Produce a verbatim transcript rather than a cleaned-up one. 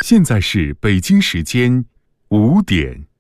现在是北京时间五点。